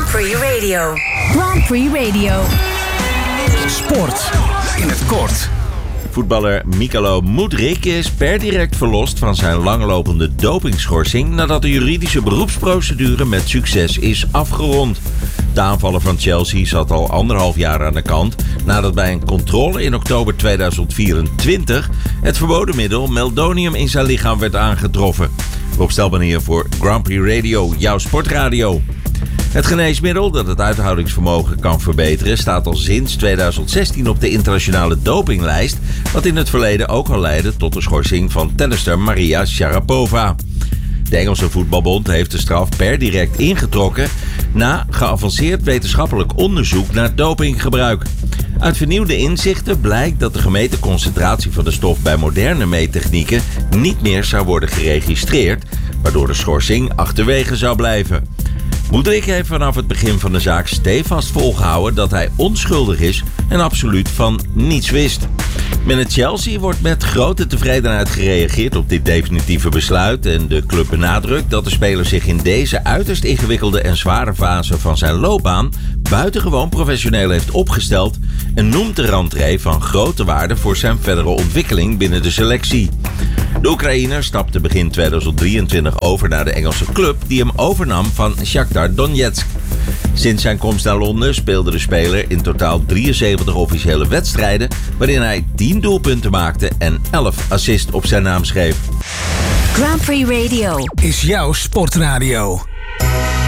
Prix Radio. Grand Prix Radio. Sport in het kort. Voetballer Michala Mudryk is per direct verlost van zijn langlopende dopingschorsing nadat de juridische beroepsprocedure met succes is afgerond. De aanvaller van Chelsea zat al 1,5 jaar aan de kant nadat bij een controle in oktober 2024 het verboden middel meldonium in zijn lichaam werd aangetroffen. Rob Stelman hier voor Grand Prix Radio, jouw sportradio. Het geneesmiddel dat het uithoudingsvermogen kan verbeteren staat al sinds 2016 op de internationale dopinglijst, wat in het verleden ook al leidde tot de schorsing van tennister Maria Sharapova. De Engelse voetbalbond heeft de straf per direct ingetrokken na geavanceerd wetenschappelijk onderzoek naar dopinggebruik. Uit vernieuwde inzichten blijkt dat de gemeten concentratie van de stof bij moderne meettechnieken niet meer zou worden geregistreerd, waardoor de schorsing achterwege zou blijven. Mudryk heeft vanaf het begin van de zaak stevast volgehouden dat hij onschuldig is en absoluut van niets wist. Binnen Chelsea wordt met grote tevredenheid gereageerd op dit definitieve besluit en de club benadrukt dat de speler zich in deze uiterst ingewikkelde en zware fase van zijn loopbaan buitengewoon professioneel heeft opgesteld en noemt de rentree van grote waarde voor zijn verdere ontwikkeling binnen de selectie. De Oekraïner stapte begin 2023 over naar de Engelse club die hem overnam van Shakhtar Donetsk. Sinds zijn komst naar Londen speelde de speler in totaal 73 officiële wedstrijden, waarin hij 10 doelpunten maakte en 11 assists op zijn naam schreef. Grand Prix Radio Is jouw sportradio.